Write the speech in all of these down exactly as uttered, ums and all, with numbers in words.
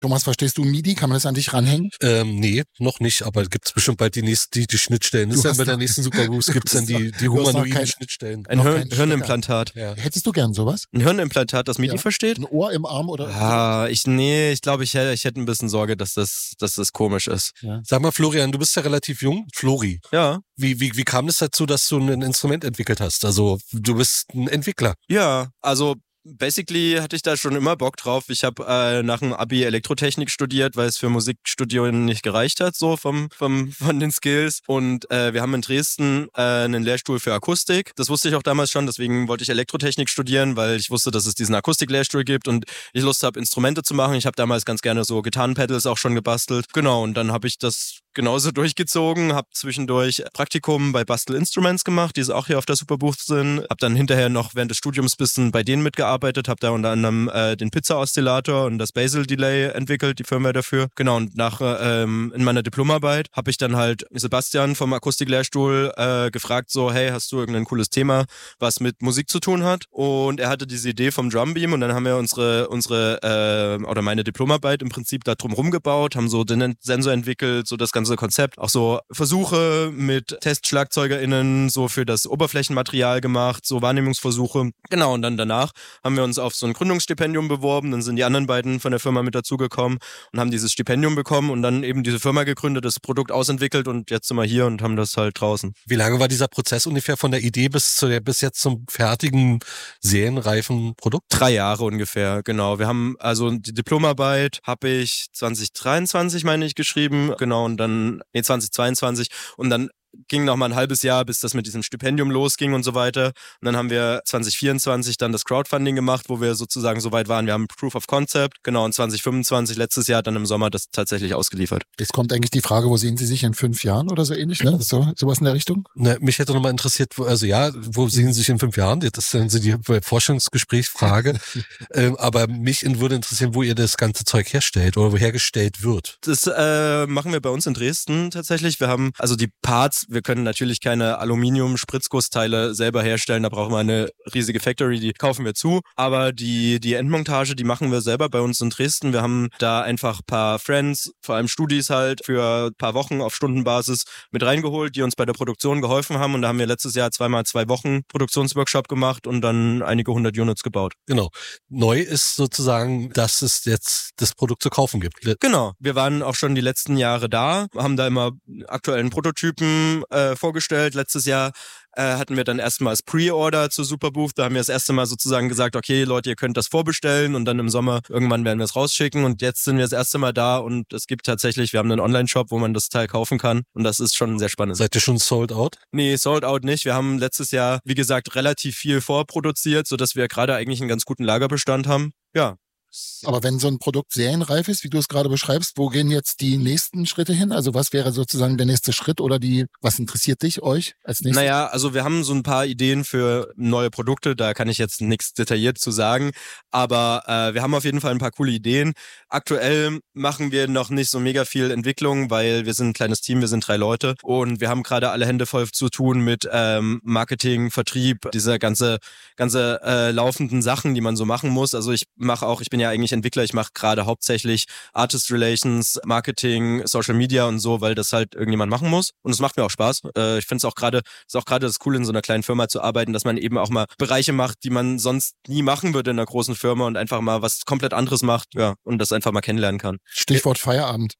Thomas, verstehst du MIDI? Kann man das an dich ranhängen? Ähm, nee, noch nicht, aber gibt es bestimmt bald die nächste, die, die Schnittstellen. Das ist ja bei der nächsten Superboost gibt es dann die, die humanoiden kein, Schnittstellen. Ein Hirn, Hirnimplantat. Ja. Hättest du gern sowas? Ein Hirnimplantat, das MIDI ja. versteht? Ein Ohr im Arm oder? Ah, ich, nee, ich glaube, ich hätte, ich hätte ein bisschen Sorge, dass das, dass das komisch ist. Ja. Sag mal, Florian, du bist ja relativ jung. Flori. Ja. Wie, wie, wie kam es dazu, dass du ein Instrument entwickelt hast? Also, du bist ein Entwickler. Ja, also basically hatte ich da schon immer Bock drauf. Ich habe äh, nach dem Abi Elektrotechnik studiert, weil es für Musikstudium nicht gereicht hat, so vom, vom von den Skills. Und äh, wir haben in Dresden äh, einen Lehrstuhl für Akustik. Das wusste ich auch damals schon, deswegen wollte ich Elektrotechnik studieren, weil ich wusste, dass es diesen Akustik-Lehrstuhl gibt und ich Lust habe, Instrumente zu machen. Ich habe damals ganz gerne so Gitarrenpedals auch schon gebastelt. Genau, und dann habe ich das genauso durchgezogen, habe zwischendurch Praktikum bei Bastel Instruments gemacht, die auch hier auf der Superbooth sind. Habe dann hinterher noch während des Studiums ein bisschen bei denen mitgearbeitet, habe da unter anderem äh, den Pizza-Oszillator und das Basil-Delay entwickelt, die Firmware dafür. Genau, und nach ähm, in meiner Diplomarbeit habe ich dann halt Sebastian vom Akustiklehrstuhl äh, gefragt, so, hey, hast du irgendein cooles Thema, was mit Musik zu tun hat? Und er hatte diese Idee vom Drumbeam und dann haben wir unsere, unsere äh, oder meine Diplomarbeit im Prinzip da drum rumgebaut, haben so den Sensor entwickelt, so das ganze Konzept, auch so Versuche mit TestschlagzeugerInnen so für das Oberflächenmaterial gemacht, so Wahrnehmungsversuche. Genau, und dann danach haben wir uns auf so ein Gründungsstipendium beworben, dann sind die anderen beiden von der Firma mit dazugekommen und haben dieses Stipendium bekommen und dann eben diese Firma gegründet, das Produkt ausentwickelt und jetzt sind wir hier und haben das halt draußen. Wie lange war dieser Prozess ungefähr von der Idee bis zu der, bis jetzt zum fertigen, serienreifen Produkt? Drei Jahre ungefähr, genau. Wir haben also die Diplomarbeit habe ich zwanzig dreiundzwanzig, meine ich, geschrieben, genau, und dann nee, zwanzig zweiundzwanzig und dann ging noch mal ein halbes Jahr, bis das mit diesem Stipendium losging und so weiter. Und dann haben wir zwanzig vierundzwanzig dann das Crowdfunding gemacht, wo wir sozusagen so weit waren. Wir haben Proof of Concept, genau, und zwanzig fünfundzwanzig, letztes Jahr, dann im Sommer, das tatsächlich ausgeliefert. Jetzt kommt eigentlich die Frage, wo sehen Sie sich in fünf Jahren oder so ähnlich, ne? So, sowas in der Richtung? Ne, mich hätte noch mal interessiert, wo, also ja, wo sehen Sie sich in fünf Jahren? Das ist dann so die Forschungsgesprächsfrage. ähm, aber mich würde interessieren, wo ihr das ganze Zeug herstellt oder wo hergestellt wird. Das äh, machen wir bei uns in Dresden tatsächlich. Wir haben also die Parts, wir können natürlich keine Aluminium-Spritzgussteile selber herstellen, da brauchen wir eine riesige Factory, die kaufen wir zu. Aber die, die Endmontage, die machen wir selber bei uns in Dresden. Wir haben da einfach ein paar Friends, vor allem Studis halt, für ein paar Wochen auf Stundenbasis mit reingeholt, die uns bei der Produktion geholfen haben. Und da haben wir letztes Jahr zweimal zwei Wochen Produktionsworkshop gemacht und dann einige hundert Units gebaut. Genau. Neu ist sozusagen, dass es jetzt das Produkt zu kaufen gibt. Genau. Wir waren auch schon die letzten Jahre da, haben da immer aktuellen Prototypen äh, vorgestellt. Letztes Jahr äh, hatten wir dann erstmals Pre-Order zur Superbooth. Da haben wir das erste Mal sozusagen gesagt, okay Leute, ihr könnt das vorbestellen und dann im Sommer irgendwann werden wir es rausschicken. Und jetzt sind wir das erste Mal da und es gibt tatsächlich, wir haben einen Online-Shop, wo man das Teil kaufen kann und das ist schon sehr spannend. Seid ihr schon sold out? Nee, sold out nicht. Wir haben letztes Jahr, wie gesagt, relativ viel vorproduziert, sodass wir gerade eigentlich einen ganz guten Lagerbestand haben. Ja. Aber wenn so ein Produkt serienreif ist, wie du es gerade beschreibst, wo gehen jetzt die nächsten Schritte hin? Also was wäre sozusagen der nächste Schritt oder die, was interessiert dich, euch als nächstes? Naja, also wir haben so ein paar Ideen für neue Produkte, da kann ich jetzt nichts detailliert zu sagen, aber äh, wir haben auf jeden Fall ein paar coole Ideen. Aktuell machen wir noch nicht so mega viel Entwicklung, weil wir sind ein kleines Team, wir sind drei Leute und wir haben gerade alle Hände voll zu tun mit ähm, Marketing, Vertrieb, diese ganze, ganze äh, laufenden Sachen, die man so machen muss. Also ich mache auch, ich bin ja eigentlich Entwickler, ich mache gerade hauptsächlich Artist Relations, Marketing, Social Media und so, weil das halt irgendjemand machen muss und es macht mir auch Spaß. Äh, ich finde es auch gerade, ist auch gerade das Coole, in so einer kleinen Firma zu arbeiten, dass man eben auch mal Bereiche macht, die man sonst nie machen würde in einer großen Firma und einfach mal was komplett anderes macht, ja, und das einfach mal kennenlernen kann. Stichwort Feierabend.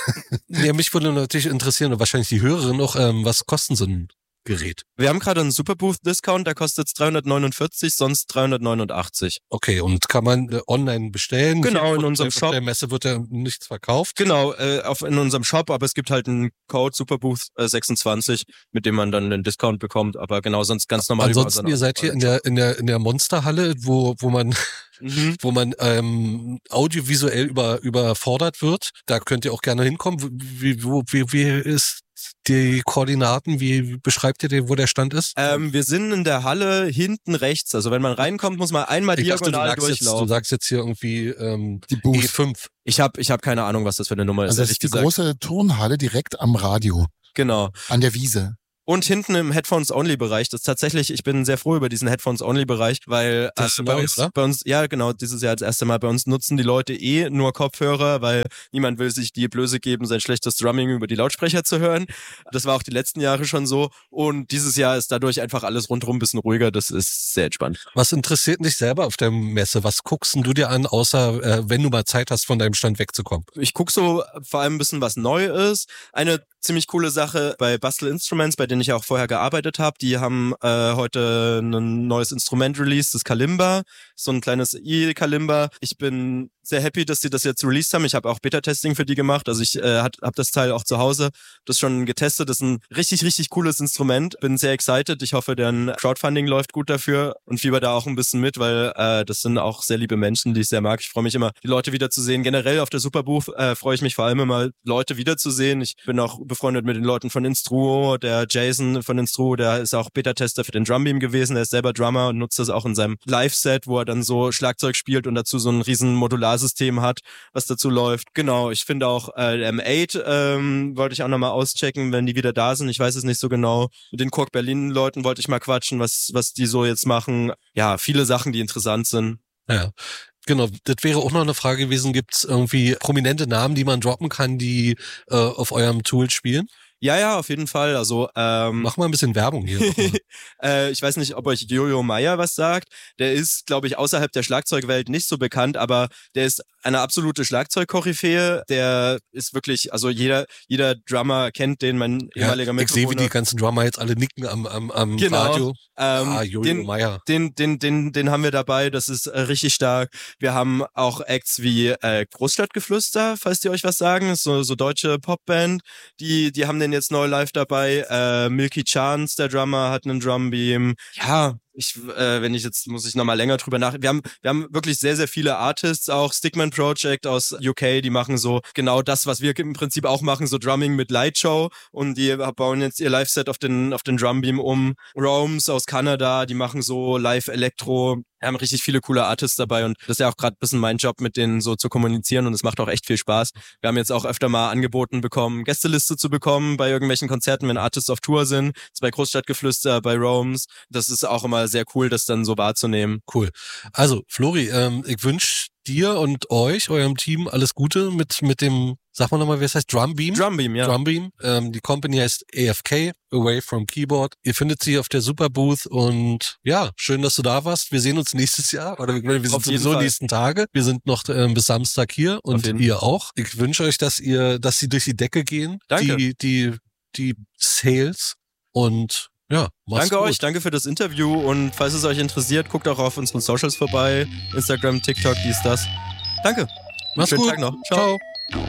Ja, mich würde natürlich interessieren und wahrscheinlich die Hörerin noch, ähm, was kosten so ein Gerät? Wir haben gerade einen Superbooth-Discount, der kostet dreihundertneunundvierzig, sonst dreihundertneunundachtzig. Okay, und kann man äh, online bestellen? Genau, in unserem auf Shop. Auf der Messe wird ja nichts verkauft. Genau, äh, auf, in unserem Shop, aber es gibt halt einen Code Superbooth äh, sechsundzwanzig, mit dem man dann einen Discount bekommt, aber genau, sonst ganz normal. Ansonsten, ihr seid hier in der, in der, in der Monsterhalle, wo, wo man, mhm. wo man ähm, audiovisuell über, überfordert wird. Da könnt ihr auch gerne hinkommen. Wie, wo, wie, wie ist die Koordinaten, wie beschreibt ihr den, wo der Stand ist? Ähm, wir sind in der Halle hinten rechts. Also wenn man reinkommt, muss man einmal ich diagonal dachte, du durchlaufen. Jetzt, du sagst jetzt hier irgendwie ähm, die Booth. E fünf. Ich habe ich hab keine Ahnung, was das für eine Nummer ist. Also das ist die gesagt. große Turnhalle direkt am Radio. Genau. An der Wiese. Und hinten im Headphones-Only-Bereich, das ist tatsächlich, ich bin sehr froh über diesen Headphones-Only-Bereich, weil äh, bei, uns, bei uns, ja genau, dieses Jahr als erstes Mal, bei uns nutzen die Leute eh nur Kopfhörer, weil niemand will sich die Blöße geben, sein schlechtes Drumming über die Lautsprecher zu hören. Das war auch die letzten Jahre schon so und dieses Jahr ist dadurch einfach alles rundherum ein bisschen ruhiger, das ist sehr entspannt. Was interessiert dich selber auf der Messe? Was guckst du dir an, außer äh, wenn du mal Zeit hast, von deinem Stand wegzukommen? Ich gucke so vor allem ein bisschen, was neu ist. Eine ziemlich coole Sache bei Bastel Instruments, bei denen ich auch vorher gearbeitet habe. Die haben äh, heute ein neues Instrument released, das Kalimba, so ein kleines E-Kalimba. Ich bin sehr happy, dass die das jetzt released haben. Ich habe auch Beta-Testing für die gemacht. Also ich äh, habe das Teil auch zu Hause, das schon getestet. Das ist ein richtig, richtig cooles Instrument. Bin sehr excited. Ich hoffe, deren Crowdfunding läuft gut dafür und fieber da auch ein bisschen mit, weil äh, das sind auch sehr liebe Menschen, die ich sehr mag. Ich freue mich immer, die Leute wiederzusehen. Generell auf der Superbooth äh, freue ich mich vor allem immer, Leute wiederzusehen. Ich bin auch befreundet mit den Leuten von Instruo. Der Jason von Instruo, der ist auch Beta-Tester für den Drumbeam gewesen. Der ist selber Drummer und nutzt das auch in seinem Live-Set, wo er dann so Schlagzeug spielt und dazu so ein riesen Modularsystem hat, was dazu läuft. Genau, ich finde auch äh, M acht ähm, wollte ich auch nochmal auschecken, wenn die wieder da sind. Ich weiß es nicht so genau. Mit den Kork Berlin-Leuten wollte ich mal quatschen, was, was die so jetzt machen. Ja, viele Sachen, die interessant sind. Ja. Genau, das wäre auch noch eine Frage gewesen, gibt es irgendwie prominente Namen, die man droppen kann, die äh, auf eurem Tool spielen? Ja, ja, auf jeden Fall. Also ähm, mach mal ein bisschen Werbung hier. äh, ich weiß nicht, ob euch Jojo Meyer was sagt. Der ist, glaube ich, außerhalb der Schlagzeugwelt nicht so bekannt, aber der ist eine absolute Schlagzeug-Koryphäe. Der ist wirklich, also jeder jeder Drummer kennt den, mein ja, ehemaliger Mitbewohner. Ich sehe, wie die ganzen Drummer jetzt alle nicken am am am genau. Radio. Ähm, ah, Jojo den, Meyer. Den, den, den, den haben wir dabei. Das ist äh, richtig stark. Wir haben auch Acts wie äh, Großstadtgeflüster, falls die euch was sagen. So so deutsche Popband. Die die haben den jetzt neu live dabei. Äh, Milky Chance, der Drummer, hat einen Drumbeam. Ja, ich, äh, wenn ich jetzt, muss ich nochmal länger drüber nachdenken. Wir haben, wir haben wirklich sehr, sehr viele Artists, auch Stickman Project aus U K, die machen so genau das, was wir im Prinzip auch machen, so Drumming mit Lightshow und die bauen jetzt ihr Live-Set auf den, auf den Drumbeam um. Roams aus Kanada, die machen so Live-Elektro. Wir haben richtig viele coole Artists dabei und das ist ja auch gerade ein bisschen mein Job, mit denen so zu kommunizieren und es macht auch echt viel Spaß. Wir haben jetzt auch öfter mal angeboten bekommen, Gästeliste zu bekommen bei irgendwelchen Konzerten, wenn Artists auf Tour sind. Das ist bei Großstadtgeflüster, bei Roams. Das ist auch immer sehr cool, das dann so wahrzunehmen. Cool. Also, Flori, ähm, ich wünsche dir und euch, eurem Team, alles Gute mit mit dem, sag mal nochmal, wie es heißt, Drumbeam? Drumbeam, ja. Drumbeam. Ähm, die Company heißt A F K, Away from Keyboard. Ihr findet sie auf der Superbooth und ja, schön, dass du da warst. Wir sehen uns nächstes Jahr oder wir, wir sind sowieso die nächsten Tage. Wir sind noch ähm, bis Samstag hier und ihr auch. Ich wünsche euch, dass ihr, dass sie durch die Decke gehen. Danke. Die, die, die Sales und ja, mach's danke gut. euch, danke für das Interview und falls es euch interessiert, guckt auch auf unseren Socials vorbei. Instagram, TikTok, dies, das. Danke. Mach's Schönen gut. Tag noch. Ciao. Ciao.